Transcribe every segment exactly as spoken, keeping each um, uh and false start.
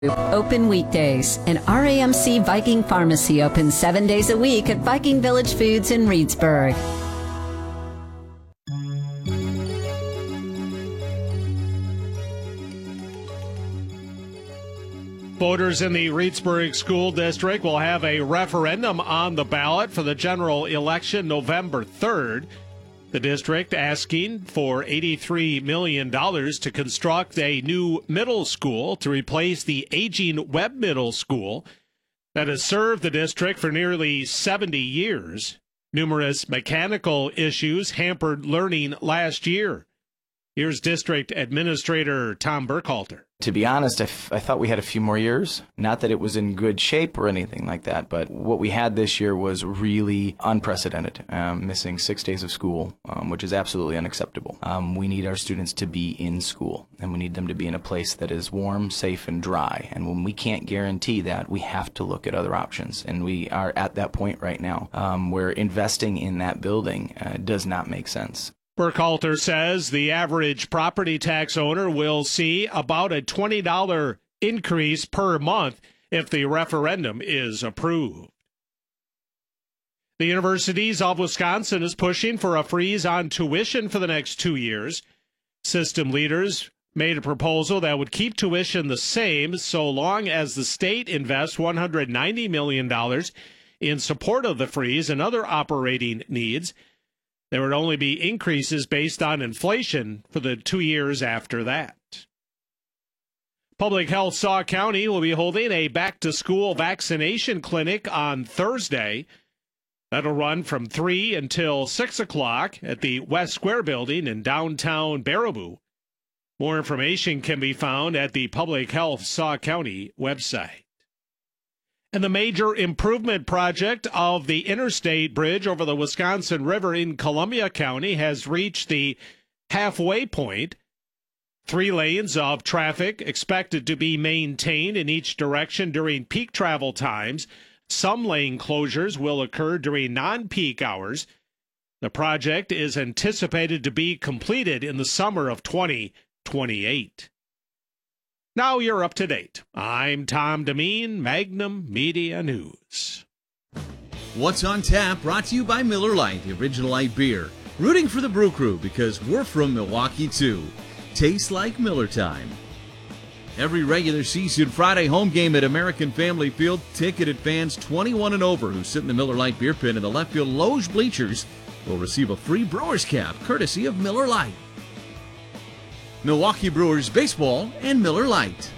Open weekdays, and R A M C Viking Pharmacy open seven days a week at Viking Village Foods in Reedsburg. Voters in the Reedsburg School District will have a referendum on the ballot for the general election November third. The district asking for eighty-three million dollars to construct a new middle school to replace the aging Webb Middle School that has served the district for nearly seventy years. Numerous mechanical issues hampered learning last year. Here's District Administrator Tom Burkhalter. To be honest, I, f- I thought we had a few more years. Not that it was in good shape or anything like that, but what we had this year was really unprecedented, um, missing six days of school, um, which is absolutely unacceptable. Um, we need our students to be in school, and we need them to be in a place that is warm, safe, and dry. And when we can't guarantee that, we have to look at other options, and we are at that point right now um, where investing in that building uh, does not make sense. Burkhalter says the average property tax owner will see about a twenty dollars increase per month if the referendum is approved. The Universities of Wisconsin is pushing for a freeze on tuition for the next two years. System leaders made a proposal that would keep tuition the same so long as the state invests one hundred ninety million dollars in support of the freeze and other operating needs. There would only be increases based on inflation for the two years after that. Public Health Sauk County will be holding a back-to-school vaccination clinic on Thursday. That'll run from three until six o'clock at the West Square Building in downtown Baraboo. More information can be found at the Public Health Sauk County website. And the major improvement project of the interstate bridge over the Wisconsin River in Columbia County has reached the halfway point. Three lanes of traffic expected to be maintained in each direction during peak travel times. Some lane closures will occur during non-peak hours. The project is anticipated to be completed in the summer of twenty twenty-eight. Now you're up to date. I'm Tom Demeen, Magnum Media News. What's on Tap brought to you by Miller Lite, the original light beer. Rooting for the Brew Crew because we're from Milwaukee too. Tastes like Miller time. Every regular season Friday home game at American Family Field, ticketed fans twenty-one and over who sit in the Miller Lite beer pit in the left field loge bleachers will receive a free Brewers cap courtesy of Miller Lite. Milwaukee Brewers baseball and Miller Lite.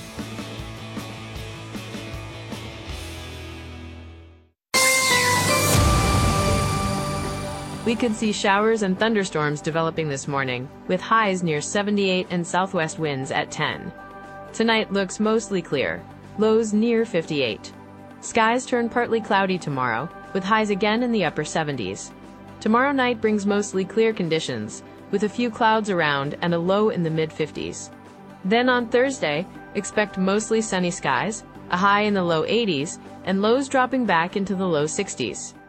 We could see showers and thunderstorms developing this morning, with highs near seventy-eight and southwest winds at ten. Tonight looks mostly clear, lows near fifty-eight. Skies turn partly cloudy tomorrow, with highs again in the upper seventies. Tomorrow night brings mostly clear conditions, with a few clouds around and a low in the mid-fifties. Then on Thursday, expect mostly sunny skies, a high in the low eighties, and lows dropping back into the low sixties.